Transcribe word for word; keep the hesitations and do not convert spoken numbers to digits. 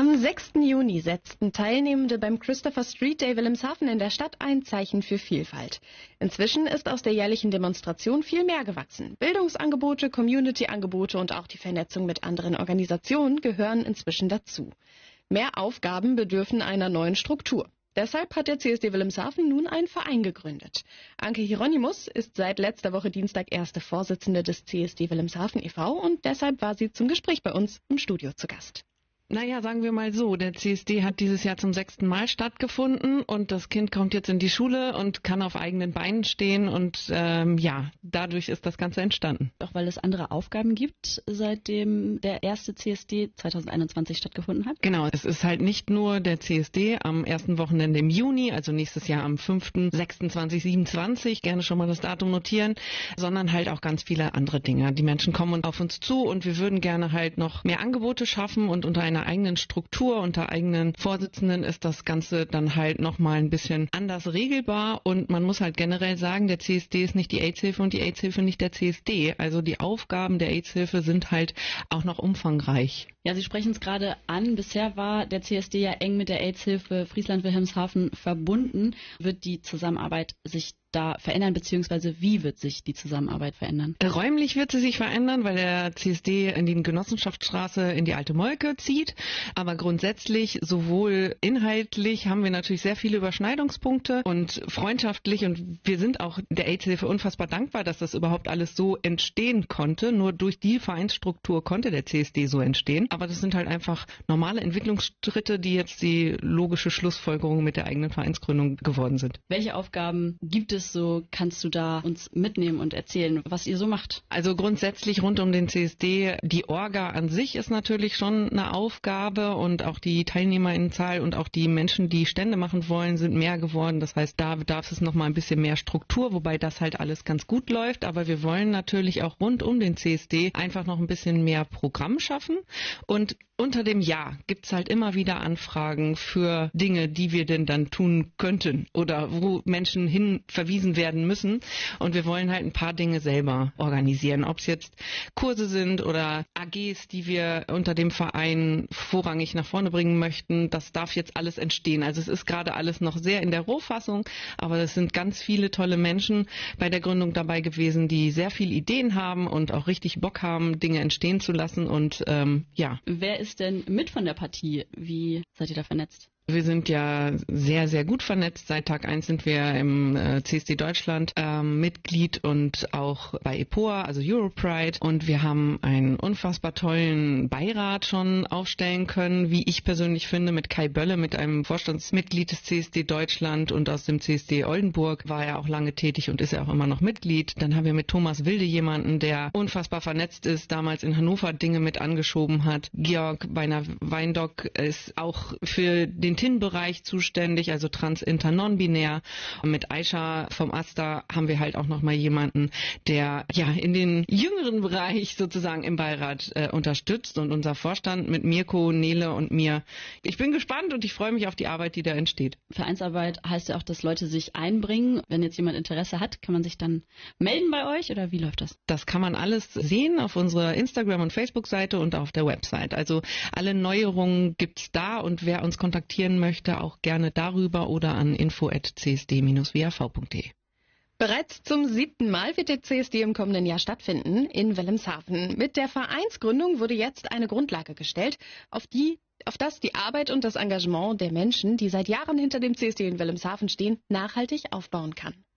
Am sechsten Juni setzten Teilnehmende beim Christopher Street Day Wilhelmshaven in der Stadt ein Zeichen für Vielfalt. Inzwischen ist aus der jährlichen Demonstration viel mehr gewachsen. Bildungsangebote, Community-Angebote und auch die Vernetzung mit anderen Organisationen gehören inzwischen dazu. Mehr Aufgaben bedürfen einer neuen Struktur. Deshalb hat der C S D Wilhelmshaven nun einen Verein gegründet. Anke Hieronymus ist seit letzter Woche Dienstag erste Vorsitzende des C S D Wilhelmshaven e V und deshalb war sie zum Gespräch bei uns im Studio zu Gast. Naja, sagen wir mal so, der C S D hat dieses Jahr zum sechsten Mal stattgefunden und das Kind kommt jetzt in die Schule und kann auf eigenen Beinen stehen und ähm, ja, dadurch ist das Ganze entstanden. Auch weil es andere Aufgaben gibt, seitdem der erste C S D zwanzig einundzwanzig stattgefunden hat? Genau, es ist halt nicht nur der C S D am ersten Wochenende im Juni, also nächstes Jahr am fünften sechsten zweitausendsiebenundzwanzig, gerne schon mal das Datum notieren, sondern halt auch ganz viele andere Dinge. Die Menschen kommen auf uns zu und wir würden gerne halt noch mehr Angebote schaffen und unter einer eigenen Struktur, unter eigenen Vorsitzenden ist das Ganze dann halt nochmal ein bisschen anders regelbar und man muss halt generell sagen, der C S D ist nicht die AIDS-Hilfe und die AIDS-Hilfe nicht der C S D. Also die Aufgaben der AIDS-Hilfe sind halt auch noch umfangreich. Ja, Sie sprechen es gerade an. Bisher war der C S D ja eng mit der AIDS-Hilfe Friesland-Wilhelmshaven verbunden. Wird die Zusammenarbeit sich da verändern, beziehungsweise wie wird sich die Zusammenarbeit verändern? Räumlich wird sie sich verändern, weil der C S D in die Genossenschaftsstraße in die Alte Molke zieht. Aber grundsätzlich, sowohl inhaltlich haben wir natürlich sehr viele Überschneidungspunkte und freundschaftlich und wir sind auch der AIDS-Hilfe unfassbar dankbar, dass das überhaupt alles so entstehen konnte. Nur durch die Vereinsstruktur konnte der C S D so entstehen. Aber das sind halt einfach normale Entwicklungsschritte, die jetzt die logische Schlussfolgerung mit der eigenen Vereinsgründung geworden sind. Welche Aufgaben gibt es so? Kannst du da uns mitnehmen und erzählen, was ihr so macht? Also grundsätzlich rund um den C S D, die Orga an sich ist natürlich schon eine Aufgabe und auch die Teilnehmerinnenzahl und auch die Menschen, die Stände machen wollen, sind mehr geworden. Das heißt, da bedarf es noch mal ein bisschen mehr Struktur, wobei das halt alles ganz gut läuft. Aber wir wollen natürlich auch rund um den C S D einfach noch ein bisschen mehr Programm schaffen. Und unter dem Jahr gibt's halt immer wieder Anfragen für Dinge, die wir denn dann tun könnten oder wo Menschen hin verwiesen werden müssen. Und wir wollen halt ein paar Dinge selber organisieren. Ob es jetzt Kurse sind oder A Gs, die wir unter dem Verein vorrangig nach vorne bringen möchten, das darf jetzt alles entstehen. Also es ist gerade alles noch sehr in der Rohfassung, aber es sind ganz viele tolle Menschen bei der Gründung dabei gewesen, die sehr viele Ideen haben und auch richtig Bock haben, Dinge entstehen zu lassen. Und ähm, ja. Wer ist denn mit von der Partie? Wie seid ihr da vernetzt? Wir sind ja sehr, sehr gut vernetzt. Seit Tag eins sind wir im äh, C S D Deutschland ähm, Mitglied und auch bei E P O A, also Europride. Und wir haben einen unfassbar tollen Beirat schon aufstellen können, wie ich persönlich finde, mit Kai Bölle, mit einem Vorstandsmitglied des C S D Deutschland und aus dem C S D Oldenburg war er auch lange tätig und ist er auch immer noch Mitglied. Dann haben wir mit Thomas Wilde jemanden, der unfassbar vernetzt ist, damals in Hannover Dinge mit angeschoben hat. Georg Beiner Weindock ist auch für den T I N-Bereich zuständig, also trans, inter, non-binär. Und mit Aisha vom AStA haben wir halt auch nochmal jemanden, der ja in den jüngeren Bereich sozusagen im Beirat äh, unterstützt und unser Vorstand mit Mirko, Nele und mir. Ich bin gespannt und ich freue mich auf die Arbeit, die da entsteht. Vereinsarbeit heißt ja auch, dass Leute sich einbringen. Wenn jetzt jemand Interesse hat, kann man sich dann melden bei euch oder wie läuft das? Das kann man alles sehen auf unserer Instagram- und Facebook-Seite und auf der Website. Also alle Neuerungen gibt's da und wer uns kontaktieren möchte, auch gerne darüber oder an info at c s d dash w a v punkt d e. Bereits zum siebten Mal wird der C S D im kommenden Jahr stattfinden in Wilhelmshaven. Mit der Vereinsgründung wurde jetzt eine Grundlage gestellt, auf die auf das die Arbeit und das Engagement der Menschen, die seit Jahren hinter dem C S D in Wilhelmshaven stehen, nachhaltig aufbauen kann.